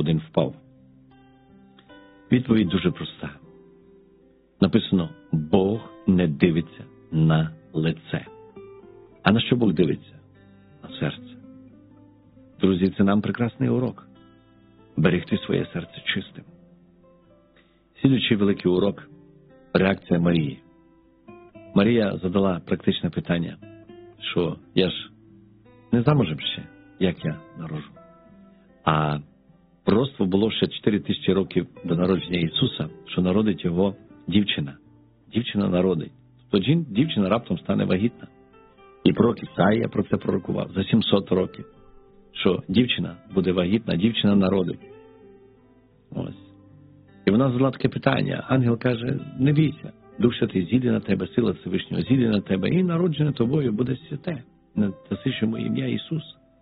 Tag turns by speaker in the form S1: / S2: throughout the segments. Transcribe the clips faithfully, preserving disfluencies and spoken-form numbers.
S1: один впав. Відповідь дуже проста. Написано, Бог не дивиться на лице. А на що Бог дивиться? На серце. Друзі, це нам прекрасний урок. Берегти своє серце чистим. Слідуючий великий урок – реакція Марії. Марія задала практичне питання, що я ж не замужем ще, як я народжу. А пророцтво було ще чотири тисячі років до народження Ісуса, що народить його дівчина. Дівчина народить. Тобто дівчина раптом стане вагітна. І пророк Ісаїя про це пророкував за сімсот років, що дівчина буде вагітна, дівчина народить. Ось. І вона задала таке питання. Ангел каже, не бійся, Дух Святий зійде на тебе, сила Всевишнього зійде на тебе, і народжене тобою буде святе. Насиш йому ім'я Ісус.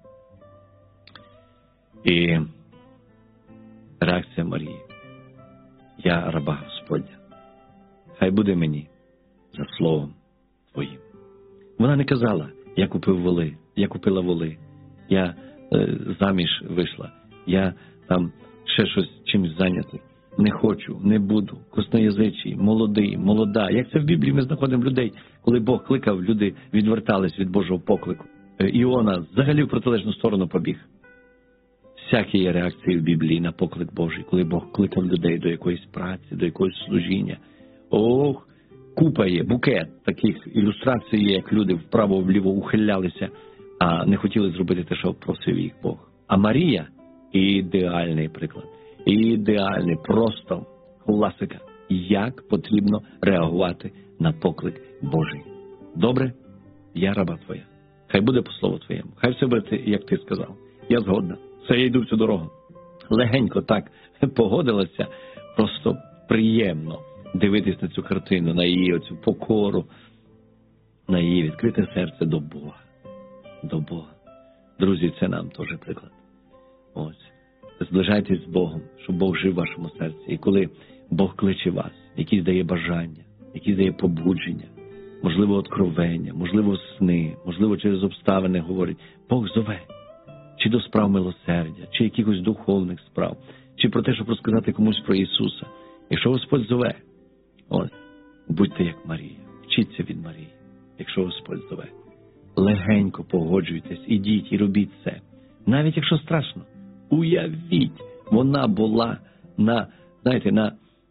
S1: І реакція Марії. Я раба Господня. Хай буде мені за словом Твоїм. Вона не казала, я купив воли, я купила воли, я е, заміж вийшла, я там ще щось чимось зайнятий. Не хочу, не буду, косноязичий, молодий, молода. Як це в Біблії ми знаходимо людей, коли Бог кликав, люди відвертались від Божого поклику. Іона взагалі в протилежну сторону побіг. Всякі є реакції в Біблії на поклик Божий, коли Бог кликав людей до якоїсь праці, до якогось служіння. Ох, купа є, букет таких ілюстрацій є, як люди вправо-вліво ухилялися, а не хотіли зробити те, що просив їх Бог. А Марія – ідеальний приклад. Ідеальний, просто класика. Як потрібно реагувати на поклик Божий. Добре? Я раба Твоя. Хай буде по слову Твоєму. Хай все буде, як Ти сказав. Я згодна. Все, я йду в цю дорогу. Легенько так погодилася. Просто приємно дивитись на цю картину, на її оцю покору, на її відкрите серце до Бога. До Бога. Друзі, це нам теж приклад. Ось. Зближайтесь з Богом, щоб Бог жив в вашому серці. І коли Бог кличе вас, якісь дає бажання, якісь дає побудження, можливо, откровення, можливо, сни, можливо, через обставини говорить, Бог зове. Чи до справ милосердя, чи якихось духовних справ, чи про те, щоб розказати комусь про Ісуса. Якщо Господь зове, ось, будьте як Марія, вчіться від Марії, якщо Господь зове. Легенько погоджуйтесь, ідіть і робіть це. Навіть якщо страшно. Уявіть, вона була на, знаєте, на,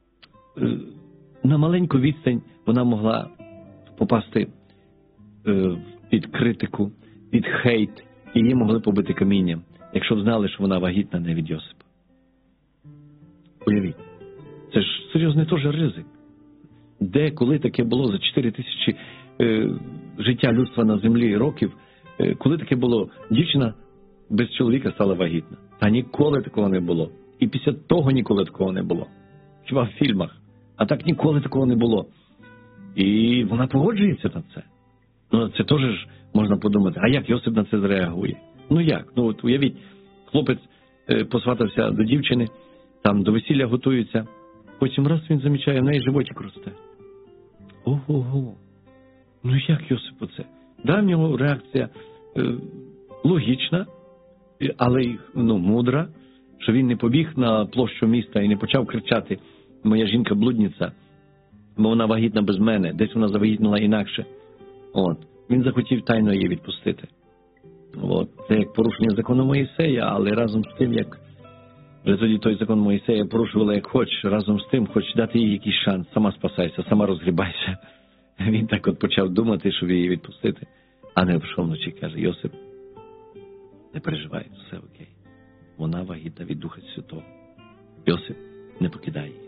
S1: на маленьку відстань, вона могла попасти під критику, під хейт, і її могли побити камінням, якщо б знали, що вона вагітна не від Йосипа. Уявіть, це ж серйозний теж ризик. Де, коли таке було за чотири тисячі е, життя людства на землі років, е, коли таке було, дівчина без чоловіка стала вагітна. Та ніколи такого не було. І після того ніколи такого не було. Хіба в фільмах. А так ніколи такого не було. І вона погоджується на це. Ну, це теж ж можна подумати, а як Йосип на це зреагує? Ну як? Ну от уявіть, хлопець е, посватався до дівчини, там до весілля готується, потім раз він замічає, в неї животик росте. Ого-го. Ну як Йосипу це? Да, в нього реакція е, логічна, але ну, мудра, що він не побіг на площу міста і не почав кричати, моя жінка блудниця, бо вона вагітна без мене, десь вона завагітніла інакше. От. Він захотів тайно її відпустити. От. Це як порушення закону Моїсея, але разом з тим, як вже тоді той закон Моїсея порушували як хочеш, разом з тим, хоч дати їй якийсь шанс, сама спасайся, сама розгрібайся. Він так от почав думати, щоб її відпустити. А не прийшов вночі, каже, Йосип, не переживай, все окей. Вона вагітна від Духа Святого. Йосип, не покидай її.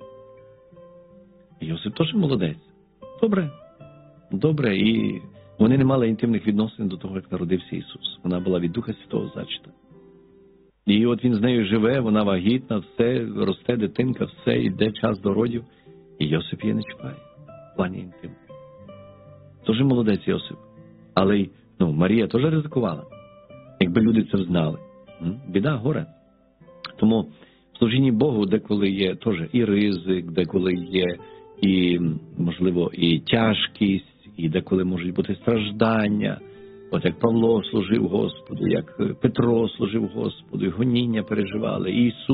S1: Йосип теж молодець. Добре. Добре. І вони не мали інтимних відносин до того, як народився Ісус. Вона була від Духа Святого зачата. І от він з нею живе, вона вагітна, все, росте дитинка, все, йде час до родів. І Йосип її не чіпає. В плані інтиму. Теж молодець Йосип. Але ну, Марія теж ризикувала. Якби люди це знали. Біда, горе. Тому в служінні Богу деколи є теж і ризик, деколи є і, можливо, і тяжкість, і деколи можуть бути страждання. От як Павло служив Господу, як Петро служив Господу, і гоніння переживали, і Ісус